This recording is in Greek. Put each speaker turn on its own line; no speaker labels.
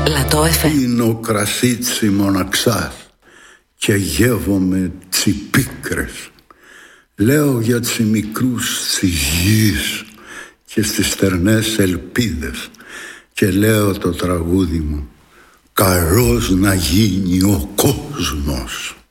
Λατό FM.
Πίνω κρασίτσι μοναξάς και γεύομαι τσιπίκρες. Λέω για τους μικρούς της γης και στις στερνές ελπίδες και λέω το τραγούδι μου: καλός να γίνει ο κόσμος.